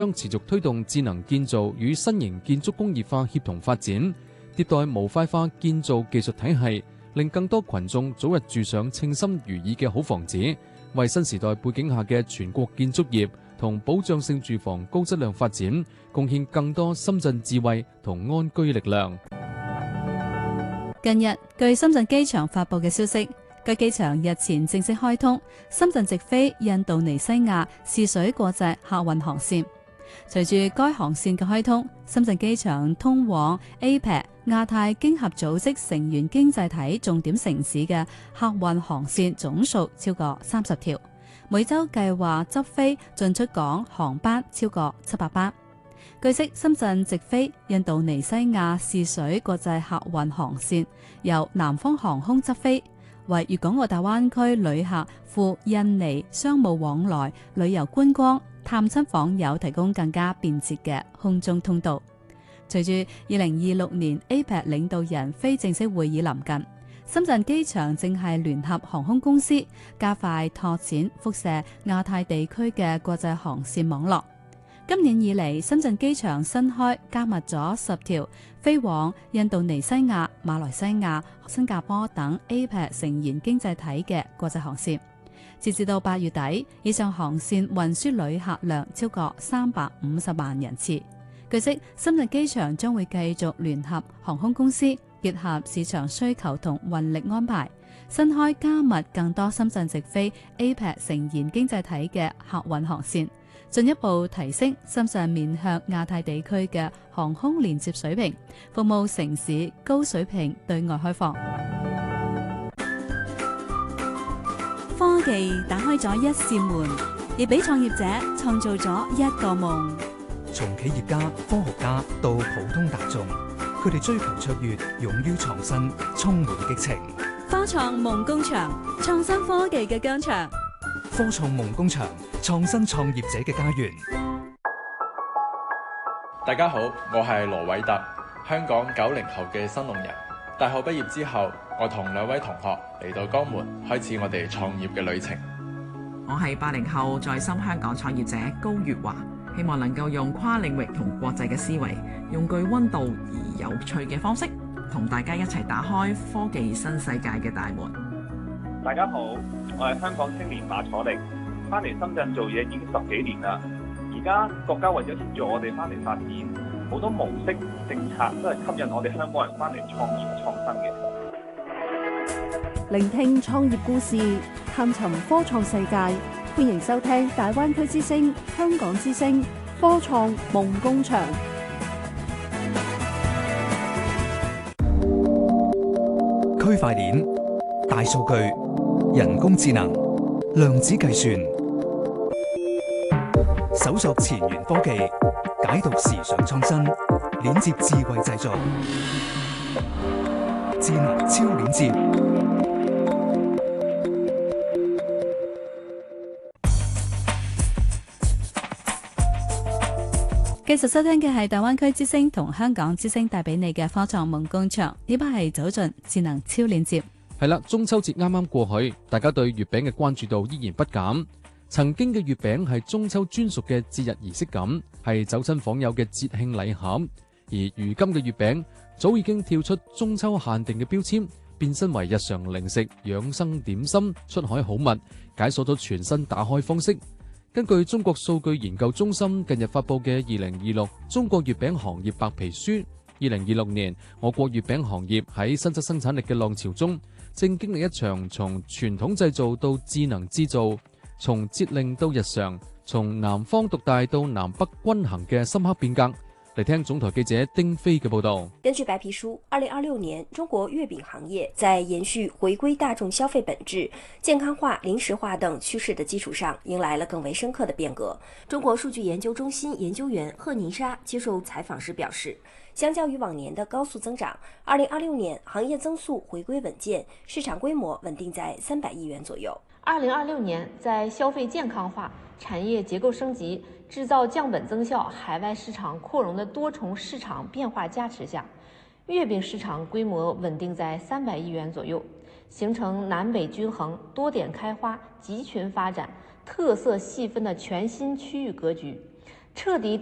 將持續推動智能建造與新型建築工業化協同發展，迭代模塊化建造技術體系，令更多群眾早日住上稱心如意嘅好房子，為新時代背景下嘅全國建築業同保障性住房高質量發展貢獻更多深圳智慧同安居力量。 近日，據深圳機場發布嘅消息，該機場日前正式開通深圳直飛印度尼西亞試水國際客運航線。隨住該航線嘅開通，深圳機場通往 APEC 亞太經合組織成員經濟體重點城市嘅客運航線總數超過30條，每週計劃執飛進出港航班超過700班。據悉，深圳直飛印度尼西亞試水國際客運航線由南方航空執飛，為粵港澳大灣區旅客赴印尼商務往來、旅遊觀光、探親訪友提供更加便捷嘅空中通道。隨住2026年 APEC 領導人非正式會議臨近，深圳機場正係聯合航空公司加快拓展輻射亞太地區嘅國際航線網絡。今年以嚟，深圳機場新開加密咗10條飛往印度尼西亞、馬來西亞、新加坡等 APEC 成員經濟體嘅國際航線。截至到8月底，以上航線運輸旅客量超過350萬人次。據悉，深圳機場將會繼續聯合航空公司，結合市場需求同運力安排，新開加密更多深圳直飛 APEC 成員經濟體嘅客運航線，進一步提升深圳面向亞太地區嘅航空連接水平，服務城市高水平對外開放。科技打開咗一扇門，亦俾創業者創造咗一個夢。 從企業家、科學家到普通大眾，佢哋追求卓越，勇於創新，充滿激情。 科創夢工場，創新科技嘅疆場。 科創夢工場，創新創業者嘅家園。 大家好，我係羅偉特，香港90後嘅新龍人。大學畢業之後，我同2位同學嚟到江門，開始我哋創業嘅旅程。 我係80後在深香港創業者高月華，希望能夠用跨領域同國際嘅思維，用具溫度而有趣嘅方式，同大家一齊打開科技新世界嘅大門。 大家好，我係香港青年馬楚力，翻嚟深圳做嘢已經10幾年啦。而家國家為咗協助我哋翻嚟發展，好多模式政策都係吸引我哋香港人翻嚟創業創新嘅。 聆聽創業故事，探尋科創世界，歡迎收聽大灣區之聲、香港之聲科創夢工場。 區塊鏈、大數據、人工智能、量子計算，搜索前沿科技，解讀時尚創新，鏈接智慧製造，智能超鏈接。 繼續收聽嘅係大灣區之聲同香港之聲帶俾你嘅科創夢工場，呢班係走進智能超鏈接。 係啦，中秋節啱啱過去，大家對月餅嘅關注度依然不減。曾經嘅月餅係中秋專屬嘅節日儀式感，係走親訪友嘅節慶禮盒。而如今嘅月餅早已經跳出中秋限定嘅標籤，變身為日常零食、養生點心、出海好物，解鎖咗全新打開方式。根據中國數據研究中心近日發佈嘅2026中國月餅行業白皮書，2026年我國月餅行業喺新質生產力嘅浪潮中，正經歷一場從傳統製造到智能製造，從節令到日常，從南方獨大到南北均衡嘅深刻變革。嚟聽總台記者丁飛嘅報道。 根據白皮書，2026年中國月餅行業在延續回歸大眾消費本質、健康化、零食化等趨勢的基礎上，迎來了更為深刻的變革。中國數據研究中心研究員賀寧莎接受採訪時表示，相較於往年的高速增長，2026年行業增速回歸穩健，市場規模穩定在300億元左右。 2026年，在消費健康化、產業結構升級、製造降本增效、海外市場擴容的多重市場變化加持下，月餅市場規模穩定在300億元左右，形成南北均衡、多點開花、集群發展、特色細分的全新區域格局。 彻底